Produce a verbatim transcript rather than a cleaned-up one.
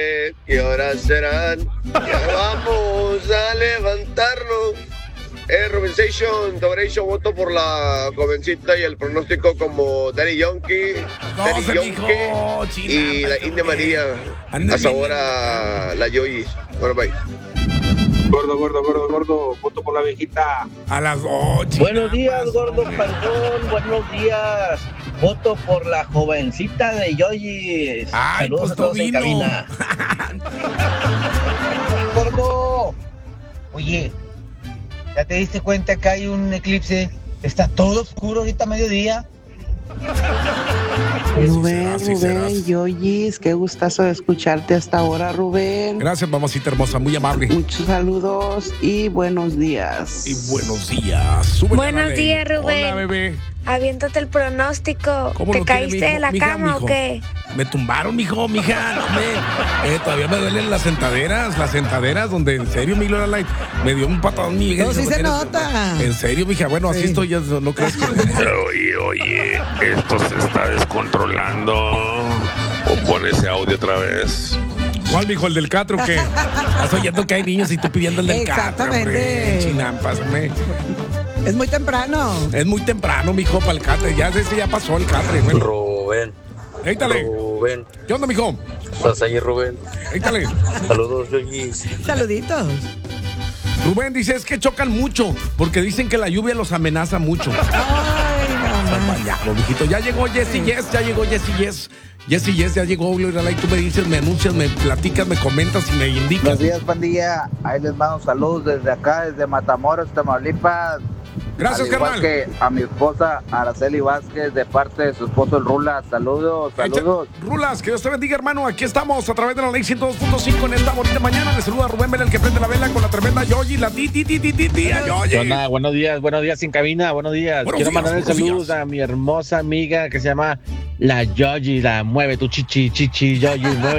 ¿Qué horas serán? Ya vamos a levantarnos. Eh, Rubensation, Toberation, voto por la jovencita y el pronóstico como Daddy Yankee, Daddy Yankee y la India María. A sabor a la Yoyi. Bueno, bye. Gordo, gordo, gordo, gordo, voto por la viejita. A las ocho. Buenos días, gordo perdón, buenos días. Voto por la jovencita de Yoyi. Ay, Saludos pues a todos en vino. cabina. Gordo. Oye, ¿ya te diste cuenta que hay un eclipse? Está todo oscuro ahorita a mediodía. Rubén, Sí será, sí Rubén, serás. Yoyis, qué gustazo de escucharte hasta ahora, Rubén. Gracias, mamacita hermosa, muy amable. Muchos saludos y buenos días. Y buenos días. Súbele a la Buenos ley. días, Rubén. Hola, bebé. Aviéntate el pronóstico. ¿Cómo ¿Te lo quiere, caíste mijo? de la Mija, cama mijo. o qué? Me tumbaron, mijo, mija, no me. Eh, todavía me duelen las sentaderas, las sentaderas donde en serio, mi Lola Light, me dio un patadón mi hija. No, sí Dice, se "¿No nota". En serio, mija, bueno, así Sí. estoy, ya no, no crees que. Oye, oye, esto se está descontrolando. O pon ese audio otra vez. ¿Cuál, mijo? ¿El del Catro o qué? Estás oyendo que hay niños y tú pidiendo el del Catro. Exactamente. Chinampas, hombre. Es muy temprano. Es muy temprano, mijo, para el Catre. Ya ese ya pasó el Catre, güey. Rubén, Éítale. Rubén, ¿Qué onda, mijo? ¿estás ahí, Rubén? Éítale. Saludos, Yoyis. Saluditos. Rubén dice, es que chocan mucho, porque dicen que la lluvia los amenaza mucho. Ay, no más. Ya, lo viejito. Ya llegó Jessy Yes, ya llegó Jessy Yes. Jessy Yes, ya llegó Gloria Light. Tú me dices, me anuncias, me platicas, me comentas y me indicas. Buenos días, pandilla. Ahí les mando saludos desde acá, desde Matamoros, Tamaulipas. Gracias, Al igual carnal. que a mi esposa Araceli Vázquez, de parte de su esposo el Rula. Saludos, saludos. Rulas, que Dios te bendiga, hermano. Aquí estamos a través de la ley ciento dos punto cinco en esta bonita mañana. Le saluda a Rubén Vela, el que prende la vela con la tremenda Yoyi, la ti, ti, ti, ti, ti, tía Yoyi. ¿Qué onda? Buenos días, buenos días sin cabina, buenos días. Buenos Quiero días, mandar buenos saludos días. a mi hermosa amiga que se llama la Yoyi, la mueve tu chichi, chichi, Yoyi, mueve.